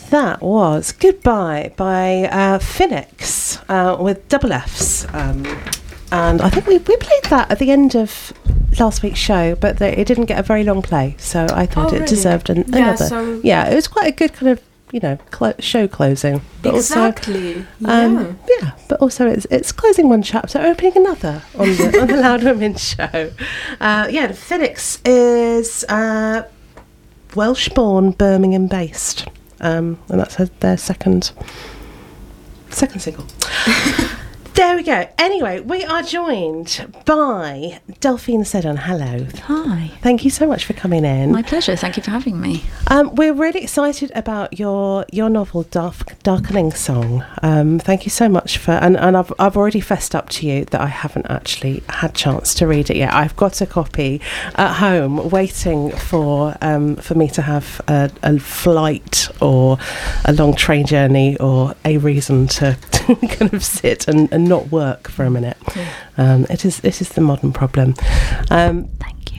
that was Goodbye by Phoenix with double Fs. And I think we played that at the end of last week's show, but it didn't get a very long play, so I thought it deserved another. Yeah, it was quite a good kind of, show closing. But exactly. Also, but also it's closing one chapter, opening another on the Loud Women show. Phoenix is Welsh-born, Birmingham-based, and that's their second single. There we go. Anyway, we are joined by Delphine Seddon. Hello. Hi. Thank you so much for coming in. My pleasure. Thank you for having me. We're really excited about your novel, Darkening Song. Thank you so much for... And I've already fessed up to you that I haven't actually had chance to read it yet. I've got a copy at home waiting for me to have a flight or a long train journey or a reason to kind of sit and not work for a minute. It is the modern problem. Thank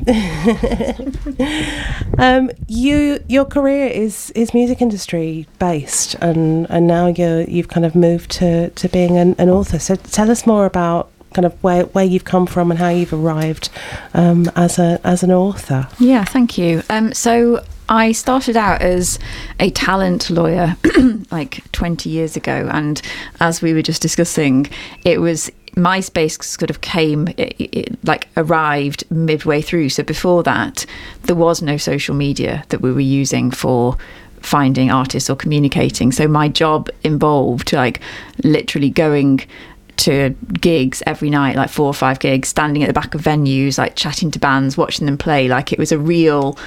you. Your career is music industry based, and now you've kind of moved to being an author. So tell us more about kind of where you've come from and how you've arrived as an author. Yeah, thank you. So I started out as a talent lawyer like 20 years ago, and as we were just discussing, it was MySpace sort of arrived midway through. So before that, there was no social media that we were using for finding artists or communicating. So my job involved literally going to gigs every night, like 4 or 5 gigs, standing at the back of venues, like chatting to bands, watching them play. Like it was a real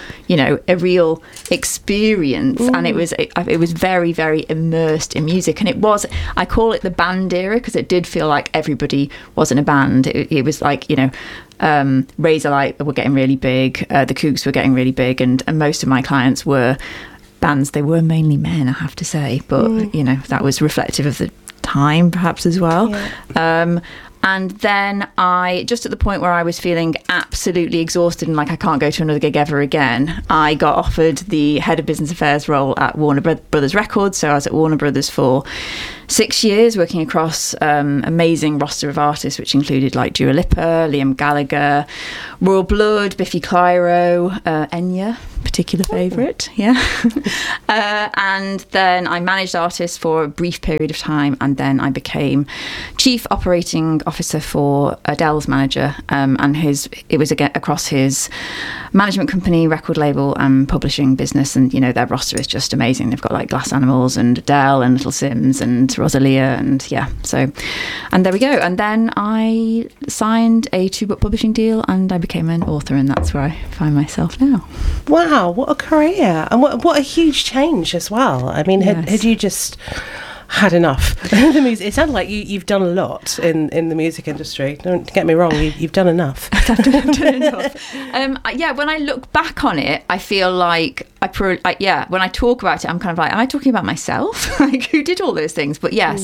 experience. Ooh. And it was very, very immersed in music. And it was, I call it the band era, because it did feel like everybody was in a band. It was like, Razorlight were getting really big, the Kooks were getting really big, and most of my clients were bands. They were mainly men, I have to say, but that was reflective of the time perhaps as well. And then I, just at the point where I was feeling absolutely exhausted and like I can't go to another gig ever again, I got offered the head of business affairs role at Warner Brothers Records. So I was at Warner Brothers for 6 years, working across amazing roster of artists, which included like Dua Lipa, Liam Gallagher, Royal Blood, Biffy Clyro, Enya, particular favourite, and then I managed artists for a brief period of time, and then I became chief operating officer for Adele's manager, and it was again across his management company, record label, and publishing business, and their roster is just amazing. They've got like Glass Animals and Adele and Little Sims and Rosalia, and and there we go. And then I signed a 2-book publishing deal, and I became an author, and that's where I find myself now. Wow, what a career, and what a huge change as well. I mean, had you just had enough? The music, it sounded like you've done a lot in the music industry. Don't get me wrong, you've done enough. I've done enough. When I look back on it, I feel like when I talk about it, I'm kind of like, am I talking about myself? Like, who did all those things? But yes,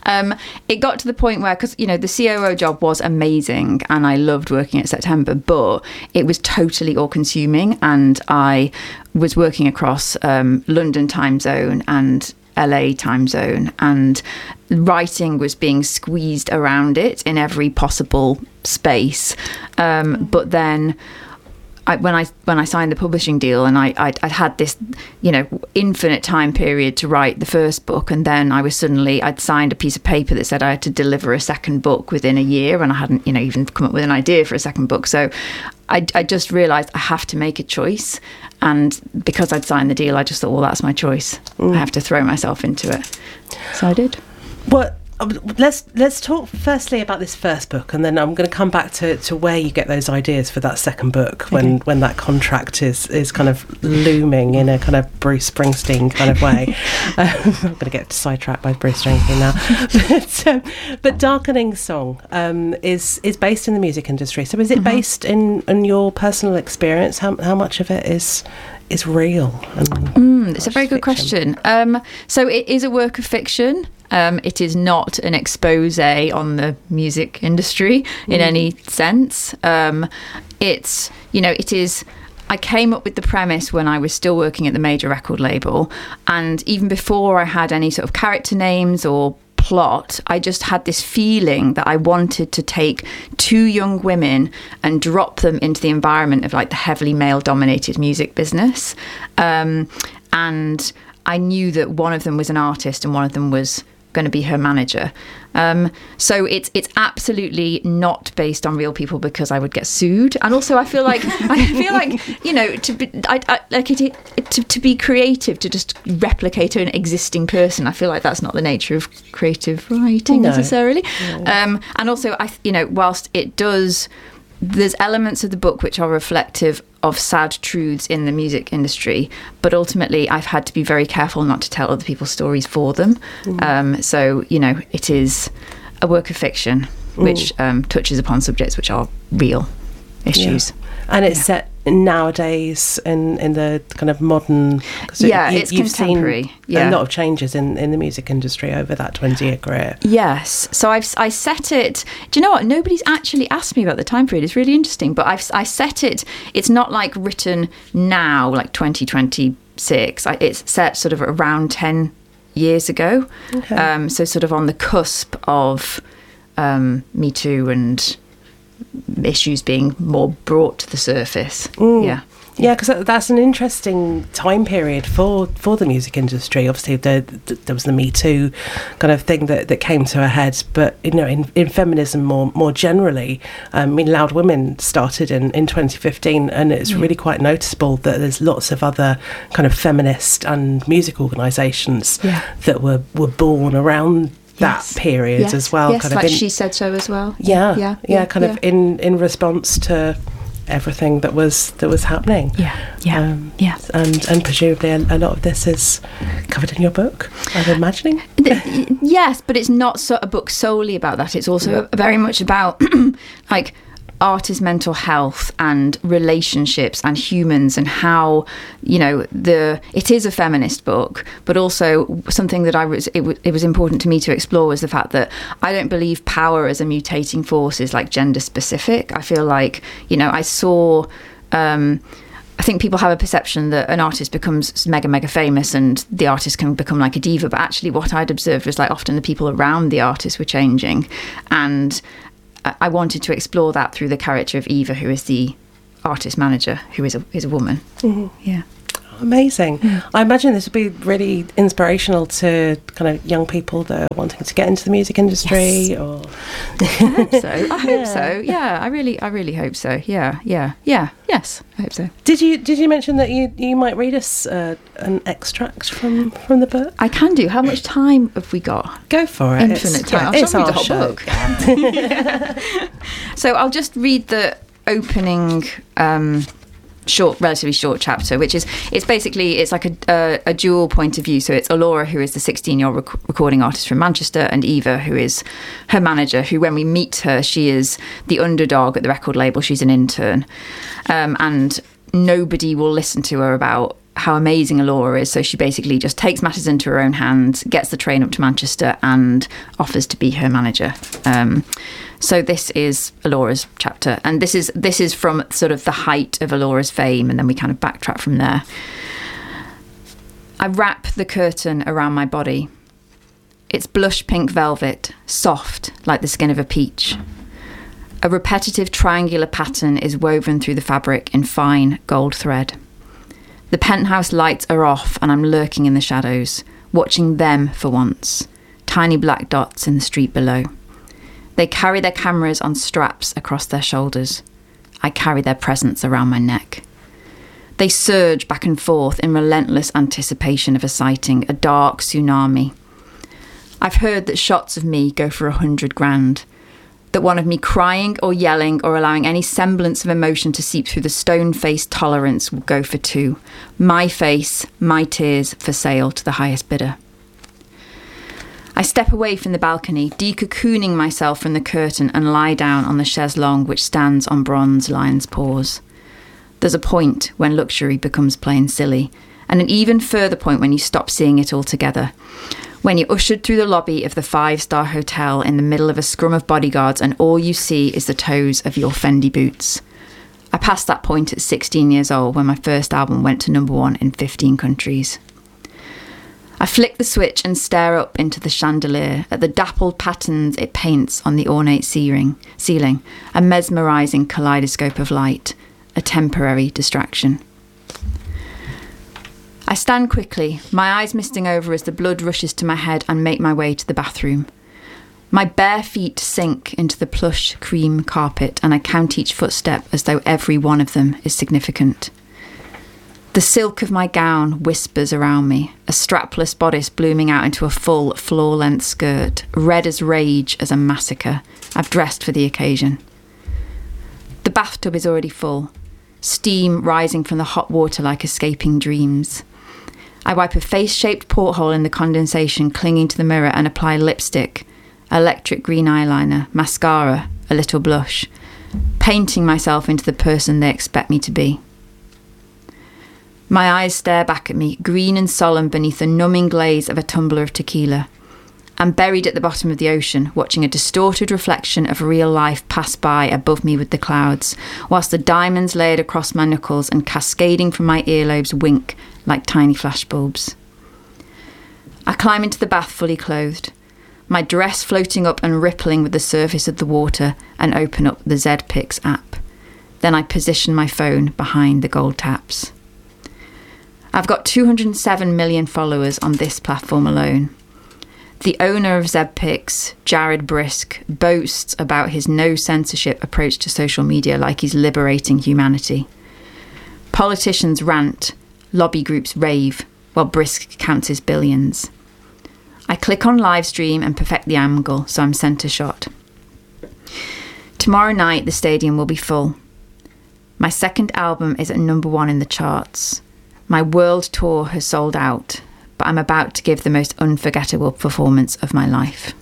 it got to the point where, because the COO job was amazing and I loved working at September, but it was totally all-consuming, and I was working across London time zone and LA time zone, and writing was being squeezed around it in every possible space. But then when I signed the publishing deal, and I'd had this infinite time period to write the first book, and then I'd signed a piece of paper that said I had to deliver a second book within a year, and I hadn't even come up with an idea for a second book. So I just realised I have to make a choice, and because I'd signed the deal, I just thought, well, that's my choice. I have to throw myself into it. So I did. Well, let's talk firstly about this first book, and then I'm going to come back to where you get those ideas for that second book when that contract is kind of looming in a kind of Bruce Springsteen kind of way. I'm going to get sidetracked by Bruce Springsteen now. But Darkening Song is based in the music industry. So is it based in your personal experience? How much of it is real? It's a very good question. So it is a work of fiction. It is not an expose on the music industry in any sense. It is I came up with the premise when I was still working at the major record label, and even before I had any sort of character names or plot, I just had this feeling that I wanted to take two young women and drop them into the environment of like the heavily male dominated music business. And I knew that one of them was an artist and one of them was going to be her manager. So it's absolutely not based on real people because I would get sued. And also I feel like you know, to be creative, to just replicate an existing person, I feel like that's not the nature of creative writing necessarily. No. And also whilst it does, there's elements of the book which are reflective of sad truths in the music industry, but ultimately I've had to be very careful not to tell other people's stories for them. So, it is a work of fiction which touches upon subjects which are real issues. Yeah. And it's set nowadays in the kind of modern... it's contemporary. Seen a lot of changes in the music industry over that 20-year career. Yes. So I set it... Do you know what? Nobody's actually asked me about the time period. It's really interesting. But I set it... It's not like written now, like 2026. It's set sort of around 10 years ago. Okay. So sort of on the cusp of Me Too and issues being more brought to the surface. Yeah, because that's an interesting time period for the music industry. Obviously there was the Me Too kind of thing that came to a head, but in feminism more generally, Loud Women started in 2015, and it's really quite noticeable that there's lots of other kind of feminist and music organisations that were born around that period as well. Yes, kind of She Said So as well. Of in response to everything that was happening. And presumably a lot of this is covered in your book, I'm imagining. Yes, but it's not a book solely about that. It's also very much about like artist mental health and relationships and humans, and how it is a feminist book, but also something that it was important to me to explore was the fact that I don't believe power as a mutating force is like gender specific. I feel like I saw I think people have a perception that an artist becomes mega famous and the artist can become like a diva, but actually what I'd observed was like often the people around the artist were changing, and I wanted to explore that through the character of Eva, who is the artist manager, who is a woman. Mm-hmm. Yeah. Amazing. I imagine this would be really inspirational to kind of young people that are wanting to get into the music industry. Or I hope so. Yeah, I really hope so. Yeah. Yes, I hope so. Did you mention that you might read us an extract from the book? I can do. How much time have we got? Go for it. Infinite time. It's I'll read our the whole book. So I'll just read the opening relatively short chapter, which is it's like a dual point of view. So it's Alora, who is the 16-year-old recording artist from Manchester, and Eva, who is her manager, who when we meet her, she is the underdog at the record label. She's an intern, and nobody will listen to her about how amazing Alora is, so she basically just takes matters into her own hands, gets the train up to Manchester and offers to be her manager. So this is Alora's chapter, and this is from sort of the height of Alora's fame, and then we kind of backtrack from there. I wrap the curtain around my body. It's blush pink velvet, soft like the skin of a peach. A repetitive triangular pattern is woven through the fabric in fine gold thread. The penthouse lights are off and I'm lurking in the shadows, watching them for once, tiny black dots in the street below. They carry their cameras on straps across their shoulders. I carry their presence around my neck. They surge back and forth in relentless anticipation of a sighting, a dark tsunami. I've heard that shots of me go for $100,000, that one of me crying or yelling or allowing any semblance of emotion to seep through the stone-faced tolerance will go for $2. My face, my tears, for sale to the highest bidder. I step away from the balcony, decocooning myself from the curtain, and lie down on the chaise longue which stands on bronze lion's paws. There's a point when luxury becomes plain silly, and an even further point when you stop seeing it altogether. When you're ushered through the lobby of the 5-star hotel in the middle of a scrum of bodyguards and all you see is the toes of your Fendi boots. I passed that point at 16 years old when my first album went to number 1 in 15 countries. I flick the switch and stare up into the chandelier at the dappled patterns it paints on the ornate ceiling, a mesmerising kaleidoscope of light, a temporary distraction. I stand quickly, my eyes misting over as the blood rushes to my head, and make my way to the bathroom. My bare feet sink into the plush cream carpet, and I count each footstep as though every one of them is significant. The silk of my gown whispers around me, a strapless bodice blooming out into a full, floor-length skirt, red as rage as a massacre. I've dressed for the occasion. The bathtub is already full, steam rising from the hot water like escaping dreams. I wipe a face-shaped porthole in the condensation clinging to the mirror and apply lipstick, electric green eyeliner, mascara, a little blush, painting myself into the person they expect me to be. My eyes stare back at me, green and solemn beneath the numbing glaze of a tumbler of tequila. I'm buried at the bottom of the ocean, watching a distorted reflection of real life pass by above me with the clouds, whilst the diamonds layered across my knuckles and cascading from my earlobes wink like tiny flashbulbs. I climb into the bath fully clothed, my dress floating up and rippling with the surface of the water, and open up the ZPix app. Then I position my phone behind the gold taps. I've got 207 million followers on this platform alone. The owner of ZPix, Jared Brisk, boasts about his no-censorship approach to social media like he's liberating humanity. Politicians rant, lobby groups rave, while Brisk counts his billions. I click on live stream and perfect the angle so I'm centre shot. Tomorrow night the stadium will be full. My second album is at number 1 in the charts. My world tour has sold out, but I'm about to give the most unforgettable performance of my life.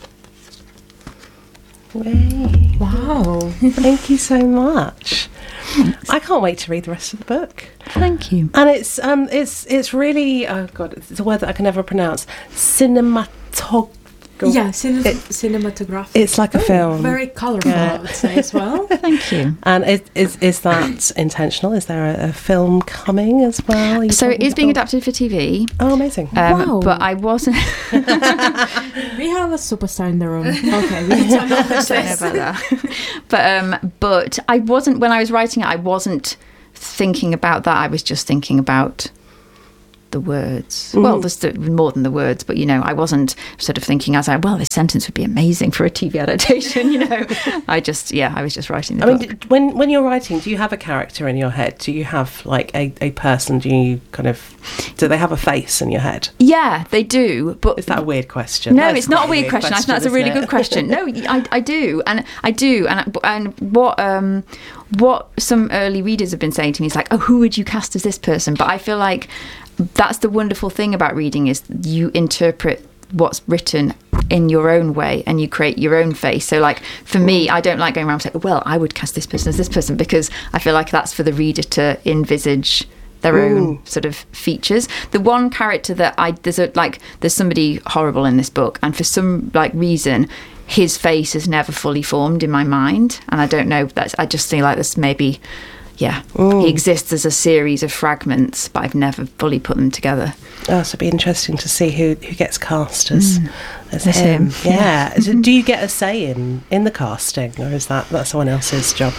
Way. Wow. Thank you so much. Thanks. I can't wait to read the rest of the book. Thank you. And it's really, oh God, it's a word that I can never pronounce. Cinematography. Yeah, cinematographic. It's like a film. Very colourful, Yeah. I would say, as well. Thank you. And is that intentional? Is there a film coming as well? Are you So it talking is being about- adapted for TV. Oh, amazing. Wow. But I wasn't... We have a superstar in the room. Okay, we need to acknowledge Don't know this. about that. But I wasn't, when I was writing it, I wasn't thinking about that. I was just thinking about the words. Well, there's more than the words, but, you know, I wasn't sort of thinking as this sentence would be amazing for a TV adaptation, you know. I was just writing the book. When you're writing, do you have a character in your head? Do you have like a person? Do they have a face in your head? Yeah, they do. But Is that a weird question? No, That's it's not quite a weird question. I think that's a isn't really it? good question. No, I do, and what some early readers have been saying to me is like, oh, who would you cast as this person? But I feel like that's the wonderful thing about reading is you interpret what's written in your own way and you create your own face. So like for me, I don't like going around saying, well, I would cast this person as this person, because I feel like that's for the reader to envisage their own sort of features. The one character that there's somebody horrible in this book, and for some reason his face is never fully formed in my mind, and I don't know, I just feel like this maybe he exists as a series of fragments, but I've never fully put them together. Oh, so it'd be interesting to see who gets cast as him. Yeah. So do you get a say in the casting, or is that someone else's job?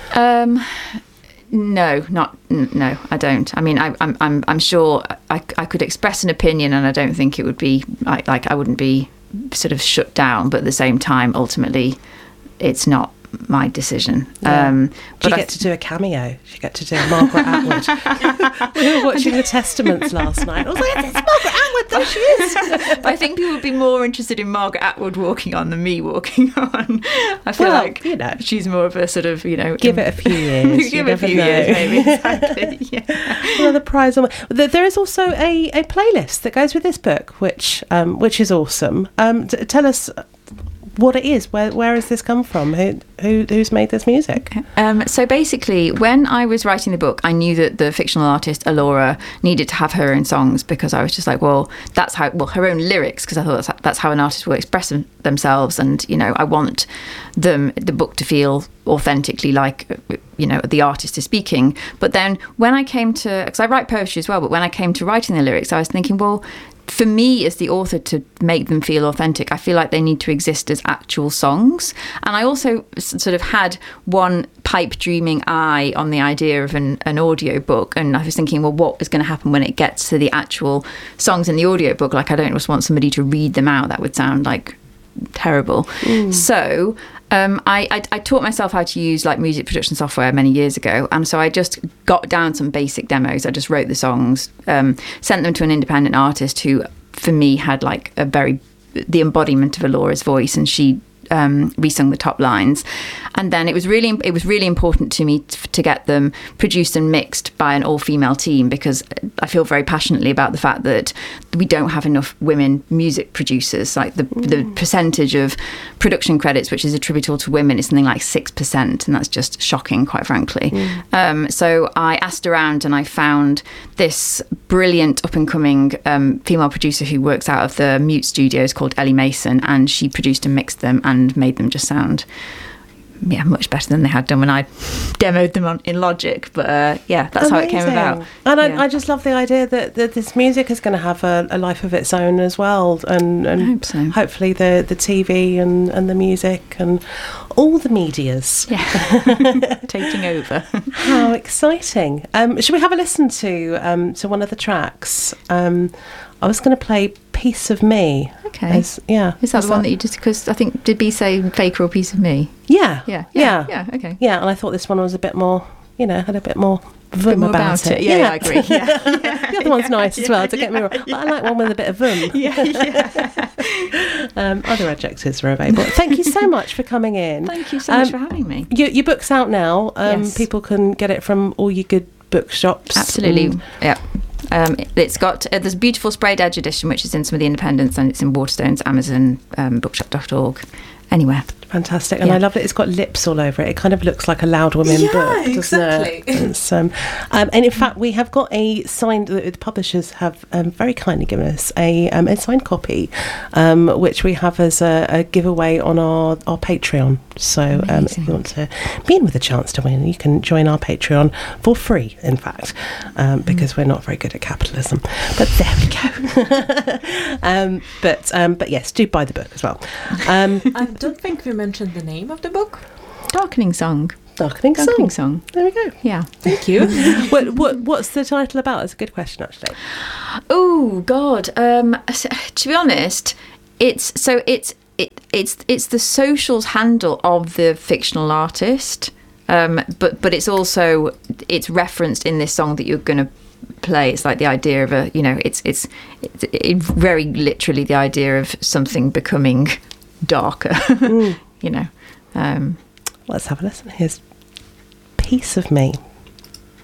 No, I don't. I mean, I'm sure I could express an opinion, and I don't think it would be I wouldn't be sort of shut down. But at the same time, ultimately, it's not my decision. Yeah. But you get to do a cameo. You get to do a Margaret Atwood. We were watching The Testaments last night. I was like, it's Margaret Atwood, there she is. But I think people would be more interested in Margaret Atwood walking on than me walking on. I feel like she's more of a sort of, give it a few years. Give it a few years, maybe. Exactly. Yeah. Another prize. There is also a playlist that goes with this book, which is awesome. Tell us what it is. Where has this come from? Who's made this music? So basically, when I was writing the book, I knew that the fictional artist Alora needed to have her own songs, because I was just like, well, her own lyrics, because I thought that's how an artist will express themselves, and I want the book to feel authentically like the artist is speaking. But then when I came to, because I write poetry as well, but when I came to writing the lyrics, I was thinking, well, for me as the author to make them feel authentic, I feel like they need to exist as actual songs. And I also sort of had one pipe dreaming eye on the idea of an audio book, and I was thinking, well, what is going to happen when it gets to the actual songs in the audio book? Like, I don't just want somebody to read them out. That would sound like terrible. So I taught myself how to use like music production software many years ago, and so I just got down some basic demos. I just wrote the songs, sent them to an independent artist who, for me, had like the embodiment of Alora's voice, and she re-sung the top lines. And then it was really important to me to get them produced and mixed by an all-female team, because I feel very passionately about the fact that we don't have enough women music producers. Like the percentage of production credits which is attributable to women is something like 6%, and that's just shocking, quite frankly. So I asked around, and I found this brilliant up-and-coming female producer who works out of the Mute Studios called Ellie Mason, and she produced and mixed them and made them just sound much better than they had done when I demoed them in Logic. But that's Amazing. How it came about. And I just love the idea that this music is going to have a life of its own as well, and I hope so. Hopefully the TV and the music and all the medias taking over. How exciting. Should we have a listen to one of the tracks? I was going to play Piece of Me. Okay. Is that the one that you just, because I think, did B say Faker or Piece of Me? Yeah. Okay. Yeah, and I thought this one was a bit more, had a bit more vim about it. Yeah, I agree. The other one's nice as well, don't get me wrong. But I like one with a bit of vim. Other adjectives are available. Thank you so much for coming in. Thank you so much for having me. Your book's out now. Yes. People can get it from all your good bookshops. Absolutely. Yeah. It's got there's a beautiful sprayed edge edition, which is in some of the independents, and it's in Waterstones, Amazon, bookshop.org, anywhere. Fantastic. And I love that it's got lips all over it. It kind of looks like a Loud Women book, doesn't it? It's, and in fact, we have got a signed, the publishers have very kindly given us a signed copy, which we have as a giveaway on our Patreon. So if you want to be in with a chance to win, you can join our Patreon for free, in fact, because we're not very good at capitalism. But there we go. But yes, do buy the book as well. I don't think we mentioned the name of the book. Darkening Song. Darkening Song. There we go. Yeah. Thank you. What's the title about? That's a good question, actually. Oh God. To be honest, it's the socials handle of the fictional artist, but it's referenced in this song that you're going to play. It's like the idea of it's very literally the idea of something becoming darker. Let's have a listen. Here's Piece of Me.